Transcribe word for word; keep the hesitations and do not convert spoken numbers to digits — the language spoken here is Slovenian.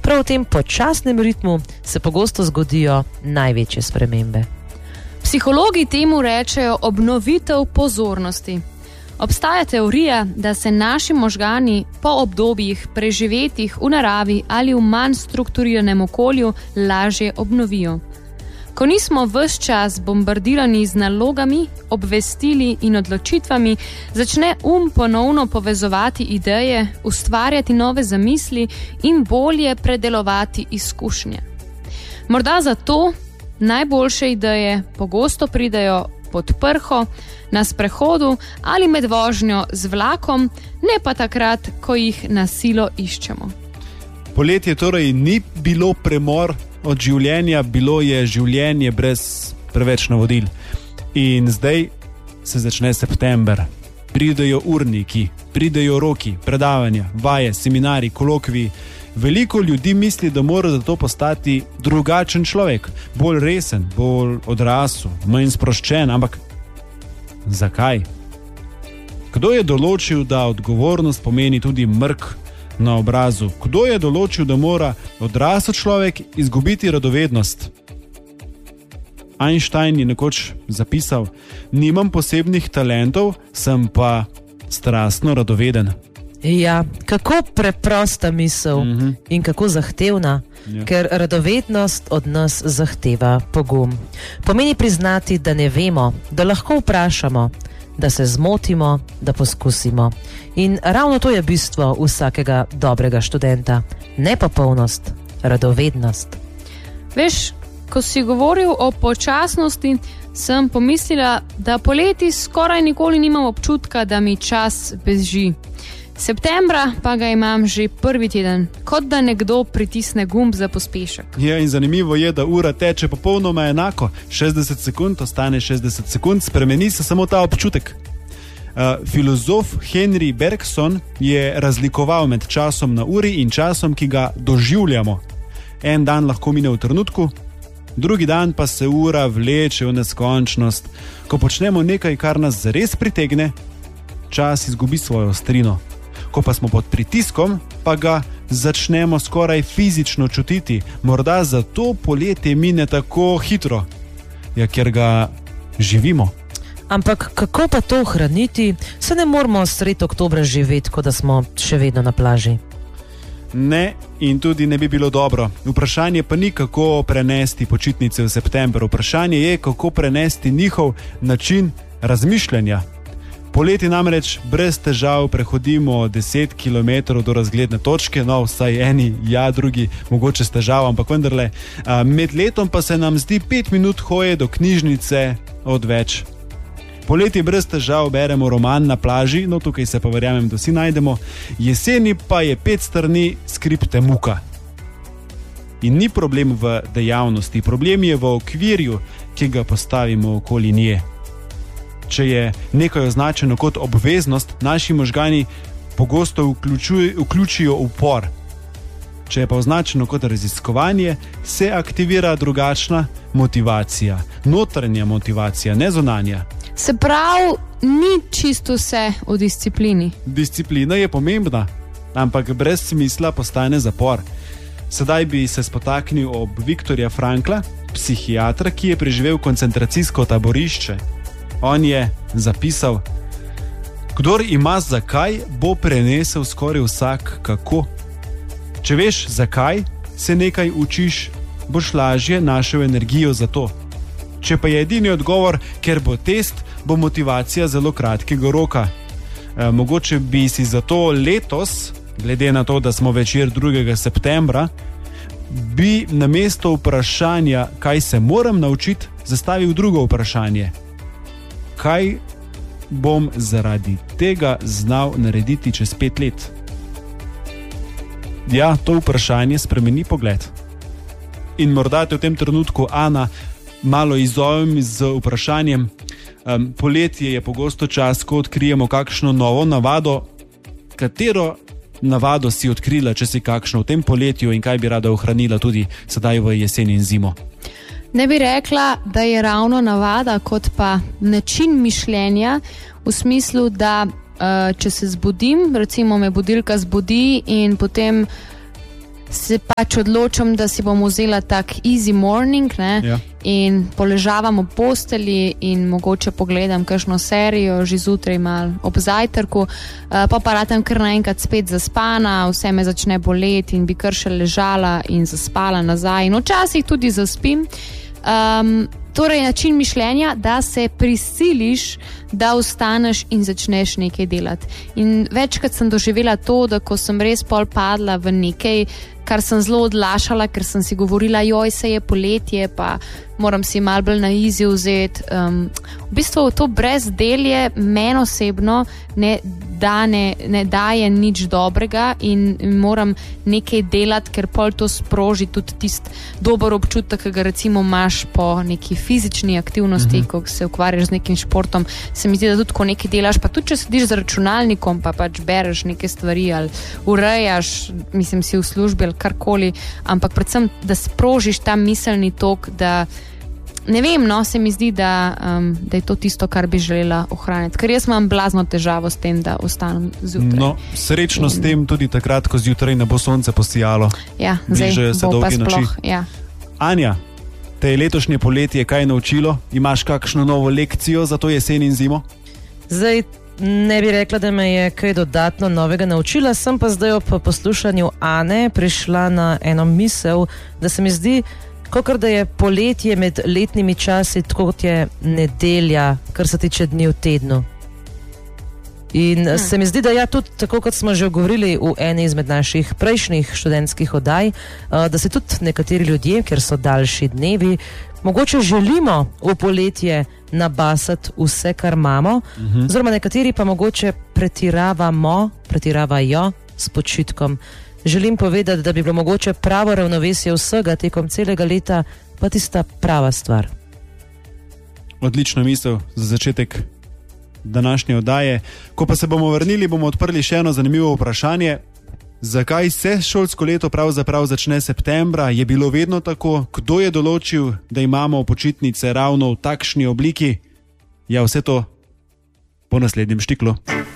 Prav v tem počasnem ritmu se pogosto zgodijo največje spremembe. Psihologi temu rečejo obnovitev pozornosti. Obstaja teorija, da se naši možgani po obdobjih preživetih v naravi ali v manj strukturiranem okolju lažje obnovijo. Ko nismo ves čas bombardirani z nalogami, obvestili in odločitvami, začne um ponovno povezovati ideje, ustvarjati nove zamisli in bolje predelovati izkušnje. Morda zato najboljše ideje pogosto pridejo pod prho, na sprehodu ali med vožnjo z vlakom, ne pa takrat, ko jih na silo iščemo. Poletje torej ni bilo premor od življenja, bilo je življenje brez preveč navodil. In zdaj se začne september. Pridejo urniki, pridejo roki, predavanja, vaje, seminari, kolokviji. Veliko ljudi misli, da mora za to postati drugačen človek, bolj resen, bolj odrasel, manj sproščen, ampak zakaj? Kdo je določil, da odgovornost pomeni tudi mrk na obrazu? Kdo je določil, da mora odrasel človek izgubiti radovednost? Einstein je nekoč zapisal: nimam posebnih talentov, sem pa strastno radoveden. Ja, kako preprosta misel mm-hmm. in kako zahtevna, ja. Ker radovednost od nas zahteva pogum. Pomeni priznati, da ne vemo, da lahko vprašamo, da se zmotimo, da poskusimo. In ravno to je bistvo vsakega dobrega študenta. Nepopolnost, radovednost. Veš, ko si govoril o počasnosti, sem pomislila, da poleti skoraj nikoli nimam občutka, da mi čas beži. Septembra pa ga imam že prvi teden, kot da nekdo pritisne gumb za pospešek. Ja, in zanimivo je, da ura teče popolnoma enako. šestdeset sekund ostane šestdeset sekund, spremeni se samo ta občutek. Uh, filozof Henry Bergson je razlikoval med časom na uri in časom, ki ga doživljamo. En dan lahko mine v trenutku, drugi dan pa se ura vleče v neskončnost. Ko počnemo nekaj, kar nas zares pritegne, čas izgubi svojo ostrino. Ko pa smo pod pritiskom, pa ga začnemo skoraj fizično čutiti. Morda zato poletje mine tako hitro, ja, ker ga živimo. Ampak kako pa to ohraniti? Se ne moramo sredi oktobra živeti, kot da smo še vedno na plaži. Ne, in tudi ne bi bilo dobro. Vprašanje pa ni, kako prenesti počitnice v septembru. Vprašanje je, kako prenesti njihov način razmišljanja. Poleti namreč brez težav prehodimo deset kilometrov do razgledne točke, no vsaj eni, ja, drugi mogoče s težav, ampak vendarle. Med letom pa se nam zdi pet minut hoje do knjižnice odveč. Poleti brez težav beremo roman na plaži, no tukaj se pa verjamem, da vsi najdemo. Jeseni pa je pet strani skripte muka. In ni problem v dejavnosti, problem je v okvirju, ki ga postavimo okoli nje. Če je nekaj označeno kot obveznost, naši možgani pogosto vključijo upor. Če je pa označeno kot raziskovanje, se aktivira drugačna motivacija, notranja motivacija, ne zunanja. Se pravi, ni čisto vse v disciplini. Disciplina je pomembna, ampak brez smisla postane zapor. Sedaj bi se spotaknil ob Viktorja Frankla, psihiatra, ki je preživel koncentracijsko taborišče. On je zapisal: kdor ima zakaj, bo prenesel skoraj vsak kako. Če veš, zakaj se nekaj učiš, boš lažje našel energijo za to. Če pa je edini odgovor, ker bo test, bo motivacija zelo kratkega roka. E, mogoče bi si zato letos, glede na to, da smo večer drugega septembra, bi namesto vprašanja, kaj se moram naučiti, zastavil drugo vprašanje. Kaj bom zaradi tega znal narediti čez pet let? Ja, to vprašanje spremeni pogled. In morda te v tem trenutku, Ana, malo izzovem z vprašanjem. Um, poletje je pogosto čas, ko odkrijemo kakšno novo navado. Katero navado si odkrila, če si kakšno v tem poletju, in kaj bi rada ohranila tudi sedaj v jesen in zimo? Ne bi rekla, da je ravno navada, kot pa način mišljenja, v smislu, da uh, če se zbudim, recimo me budilka zbudi in potem se pač odločim, da si bom vzela tak easy morning, ne, Ja. in poležavam v postelji in mogoče pogledam kakšno serijo, že zjutraj malo ob zajtrku, uh, pa pa ratam kar naenkrat spet zaspana, vse me začne boleti in bi kar še ležala in zaspala nazaj in včasih tudi zaspim. Um, torej način mišljenja, da se prisiliš, da vstaneš in začneš nekaj delati. In večkrat sem doživela to, da ko sem res pol padla v nekaj, kar sem zelo odlašala, ker sem si govorila, joj, se je poletje, pa moram si malo bolj na easy vzeti. Um, v bistvu to brezdelje meni osebno ne, dane, ne daje nič dobrega in moram nekaj delati, ker pol to sproži tudi tist dober občutek, ki ga recimo imaš po neki fizični aktivnosti, mm-hmm. ko se ukvarjaš z nekim športom. Se mi zdi, da tudi ko nekaj delaš, pa tudi če sediš za računalnikom, pa pač bereš neke stvari ali urejaš, mislim si v službi ali karkoli, ampak predvsem, da sprožiš ta miselni tok, da ne vem, no, se mi zdi, da, um, da je to tisto, kar bi želela ohraniti. Ker jaz imam blazno težavo s tem, da ostanem zjutraj. No, srečno In... s tem tudi takrat, ko zjutraj ne bo sonce posijalo. Ja, bližajo zdaj se bo pa dolge sploh. noči. Ja. Anja, te je letošnje poletje kaj naučilo? Imaš kakšno novo lekcijo za to jesen in zimo? Zdaj ne bi rekla, da me je kaj dodatno novega naučila, sem pa zdaj ob poslušanju Ane prišla na eno misel, da se mi zdi, kakor da je poletje med letnimi časi, tako kot je nedelja, kar se tiče dni v tednu. In hmm. se mi zdi, da ja, tudi tako kot smo že govorili v eni izmed naših prejšnjih študentskih oddaj, da se tudi nekateri ljudje, ker so daljši dnevi, mogoče želimo v poletje nabasati vse, kar imamo, uh-huh. oziroma nekateri pa mogoče pretiravamo, pretiravajo s počitkom. Želim povedati, da bi bilo mogoče pravo ravnovesje vsega tekom celega leta pa tista prava stvar. Odlična misel za začetek današnje oddaje. Ko pa se bomo vrnili, bomo odprli še eno zanimivo vprašanje. Zakaj se šolsko leto pravzaprav začne septembra? Je bilo vedno tako? Kdo je določil, da imamo počitnice ravno v takšni obliki? Ja, vse to po naslednjem štiklu.